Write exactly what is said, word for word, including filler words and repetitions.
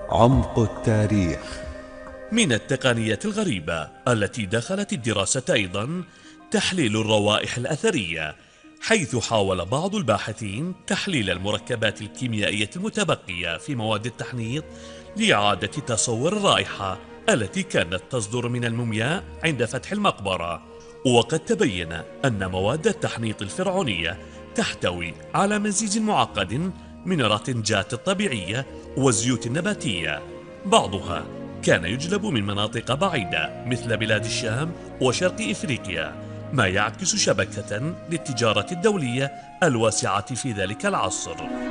عمق التاريخ. من التقنيات الغريبة التي دخلت الدراسة أيضا تحليل الروائح الأثرية، حيث حاول بعض الباحثين تحليل المركبات الكيميائية المتبقية في مواد التحنيط لإعادة تصور الرائحة التي كانت تصدر من المومياء عند فتح المقبرة. وقد تبين أن مواد التحنيط الفرعونية تحتوي على مزيج معقد من الرطنجات الطبيعية والزيوت النباتية، بعضها كان يجلب من مناطق بعيدة مثل بلاد الشام وشرق إفريقيا، ما يعكس شبكة للتجارة الدولية الواسعة في ذلك العصر.